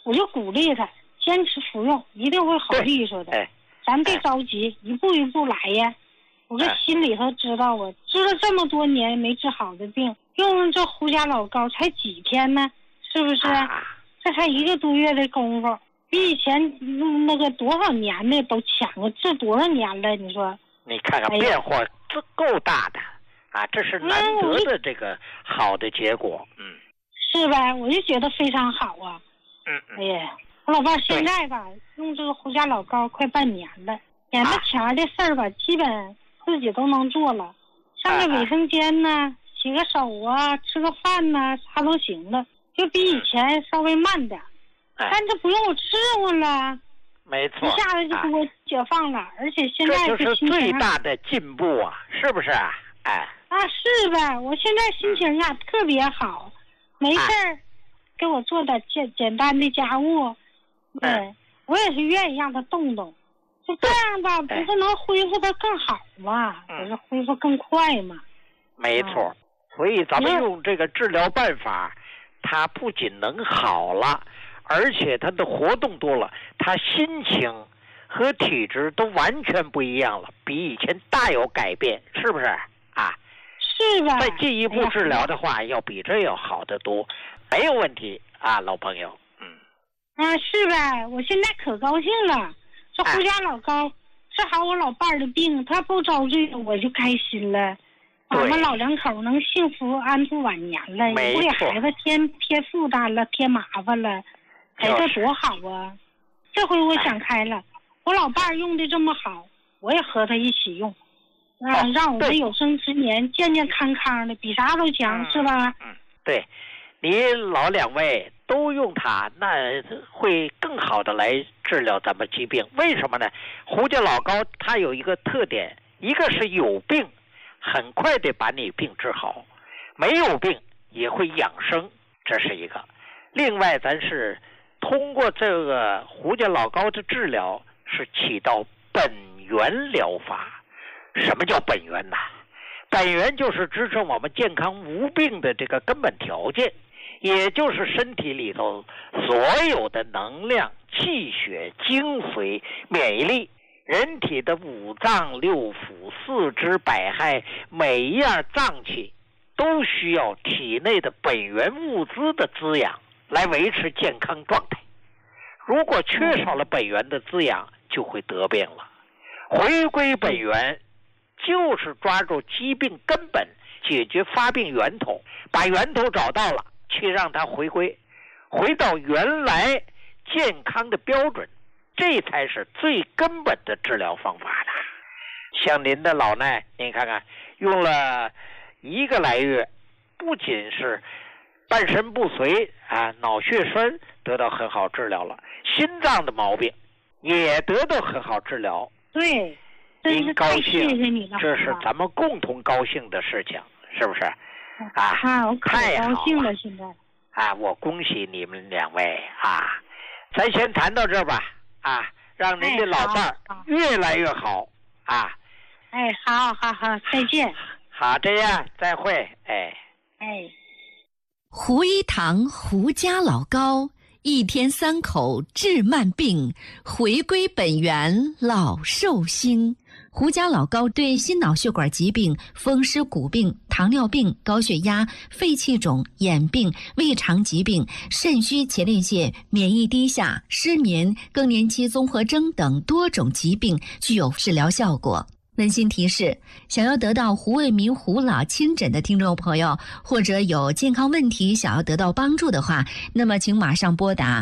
我就鼓励他坚持服用，一定会好利索的。咱别着急，一步一步来呀。我这心里头知道，我治了这么多年没治好的病，用这胡家老膏才几天呢，是不是？这才1个多月的功夫，比以前用那个多少年的都强了，治多少年了？你说？ 你看看变化这够大的啊！这是难得的这个好的结果， 是呗？我就觉得非常好啊。哎呀，我老伴现在吧，用这个胡家老膏快半年了，眼巴前的事儿吧，基本自己都能做了，上个卫生间呢，洗个手啊，吃个饭呢，啥都行了，就比以前稍微慢点，但这不用我伺候了。 没错， 一下子就给我解放了，而且现在这就是最大的进步啊，是不是啊？ 是呗，我现在心情呀特别好，没事儿，给我做点简单的家务，我也是愿意让他动动，就这样吧，不是能恢复的更好嘛？不是恢复更快嘛？ 没错，所以咱们用这个治疗办法，它不仅能好了。而且他的活动多了，他心情和体质都完全不一样了，比以前大有改变，是不是啊？ 是吧？ 再进一步治疗的话，要比这要好得多，没有问题啊，老朋友。 是呗，我现在可高兴了，这胡家老膏治好我老伴儿的病，他不遭罪，我就开心了。我们老两口能幸福安度晚年了，也不给孩子添负担了，添麻烦了。这多好啊！这回我想开了，我老伴儿用的这么好，我也和他一起用，让我们有生之年健健康康的，比啥都强，是吧？ 对，你老两位都用它，那会更好的来治疗咱们疾病。为什么呢？胡家老膏它有一个特点，一个是有病，很快的把你病治好；没有病也会养生，这是一个。另外，咱是通过这个胡家老膏的治疗，是起到本源疗法。什么叫本源呢？本源就是支撑我们健康无病的这个根本条件，也就是身体里头所有的能量、气血、精髓、免疫力，人体的五脏六腑、四肢百骸，每一样脏器都需要体内的本源物资的滋养来维持健康状态。如果缺少了本源的滋养，就会得病了。回归本源就是抓住疾病根本，解决发病源头，把源头找到了，去让它回到原来健康的标准，这才是最根本的治疗方法了。像您的老奈，您看看用了1个来月，不仅是半身不遂脑血栓得到很好治疗了，心脏的毛病也得到很好治疗。 对， 您高兴， 谢谢你了， 这是咱们共同高兴的事情，是不是？ 我可高兴了，现在我恭喜你们两位咱先谈到这吧让您的老伴儿越来越好好，再见。 好，这样再会。 胡一堂胡家老膏，1天3口治慢病，回归本源老寿星。胡家老膏对心脑血管疾病、风湿骨病、糖尿病、高血压、肺气肿、眼病、胃肠疾病、肾虚前列腺、免疫低下、失眠、更年期综合征等多种疾病具有治疗效果。温馨提示：想要得到胡卫民胡老亲诊的听众朋友，或者有健康问题想要得到帮助的话，那么请马上拨打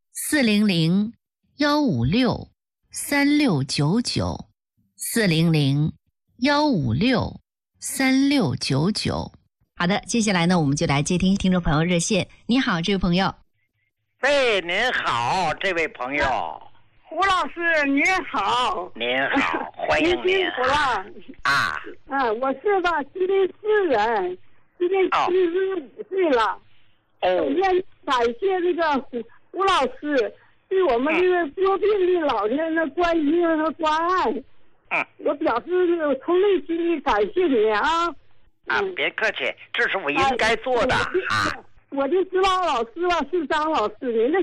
400-156-3699，400-156-3699。好的，接下来呢，我们就来接听听众朋友热线。你好，这位朋友。 喂，您好，这位朋友。 胡老师您好。 您好，欢迎您。 辛苦了我是个吉林市人，今年75岁了。首先感谢这个胡老师对我们这个多病的老人的关心和关爱。我表示从内心里感谢你别客气，这是我应该做的我就知道老师了，是张老师，您的